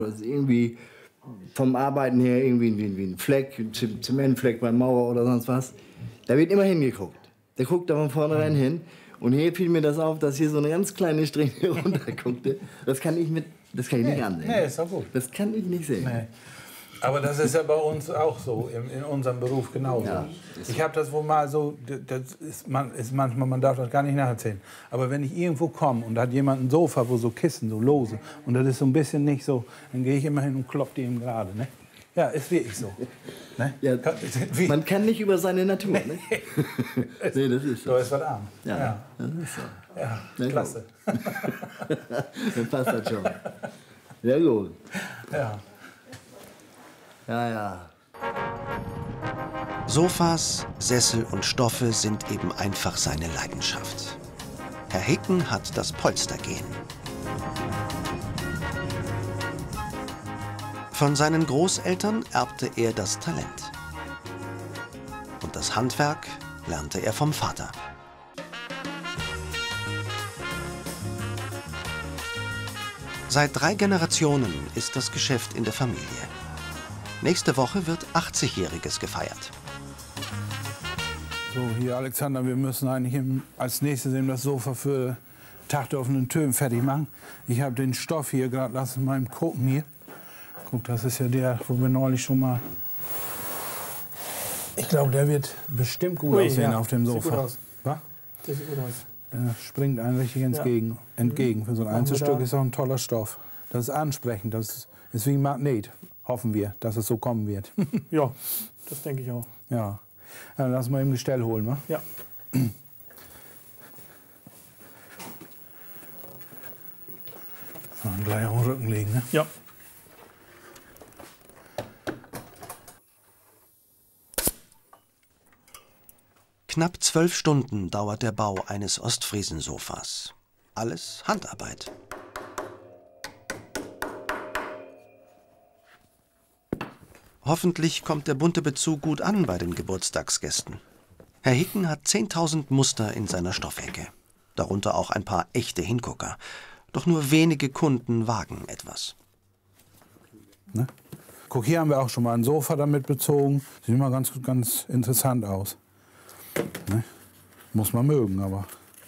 Das ist irgendwie vom Arbeiten her irgendwie wie ein Fleck, ein Zementfleck beim Maurer oder sonst was. Da wird immer hingeguckt. Der guckt da von vornherein hin. Und hier fiel mir das auf, dass hier so eine ganz kleine Strähne runterguckte. Das kann ich nicht ansehen. Nee, ist doch gut. Das kann ich nicht sehen. Nee. Aber das ist ja bei uns auch so, in unserem Beruf genauso. Ja, ich habe das wohl mal so, das ist manchmal, man darf das gar nicht nacherzählen. Aber wenn ich irgendwo komme und da hat jemand ein Sofa, wo so Kissen, so lose, und das ist so ein bisschen nicht so, dann gehe ich immer hin und klopp die ihm gerade. Ne? Ja, ist wirklich so. Ne? Ja, man kann nicht über seine Natur. Ne? Nee, das ist so. Da ist was arm. Ja, das ist so. Ja, Na, klasse. Dann passt das schon. Sehr gut. Ja. Ja, ja. Sofas, Sessel und Stoffe sind eben einfach seine Leidenschaft. Herr Hicken hat das Polstergehen. Von seinen Großeltern erbte er das Talent. Und das Handwerk lernte er vom Vater. Seit 3 Generationen ist das Geschäft in der Familie. Nächste Woche wird 80-Jähriges gefeiert. So, hier, Alexander, wir müssen eigentlich als nächstes eben das Sofa für Tag der offenen Türen fertig machen. Ich habe den Stoff hier gerade, lass uns mal im gucken hier. Guck, das ist ja der, wo wir neulich schon mal... Ich glaube, der wird bestimmt gut aussehen auf dem Sofa. Sieht gut aus. Was? Das sieht gut aus. Der springt einem richtig entgegen. Für so ein Einzelstück ist auch ein toller Stoff. Das ist ansprechend, das ist wie ein Magnet. Hoffen wir, dass es so kommen wird. Ja, das denke ich auch. Ja. Dann lass mal eben Gestell holen, wa? Ja. Dann gleich auf den Rücken legen, ne? Ja. Knapp 12 Stunden dauert der Bau eines Ostfriesensofas. Alles Handarbeit. Hoffentlich kommt der bunte Bezug gut an bei den Geburtstagsgästen. Herr Hicken hat 10.000 Muster in seiner Stoffecke. Darunter auch ein paar echte Hingucker. Doch nur wenige Kunden wagen etwas. Ne? Guck, hier haben wir auch schon mal ein Sofa damit bezogen. Sieht immer ganz interessant aus. Ne? Muss man mögen, aber...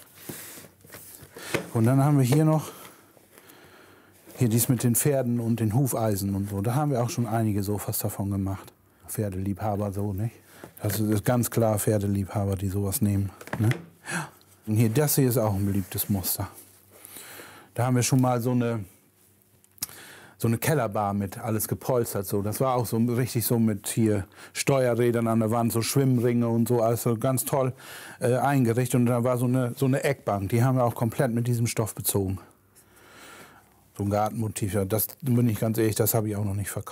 Und dann haben wir hier noch... Hier dies mit den Pferden und den Hufeisen und so. Da haben wir auch schon einige Sofas davon gemacht. Pferdeliebhaber so, nicht? Das ist ganz klar Pferdeliebhaber, die sowas nehmen. Ne? Und hier, das hier ist auch ein beliebtes Muster. Da haben wir schon mal so eine Kellerbar mit alles gepolstert. So. Das war auch so richtig so mit hier Steuerrädern an der Wand, so Schwimmringe und so. Also ganz toll eingerichtet. Und da war so eine Eckbank. Die haben wir auch komplett mit diesem Stoff bezogen. So ein Gartenmotiv, ja, das bin ich ganz ehrlich, das habe ich auch noch nicht verkauft.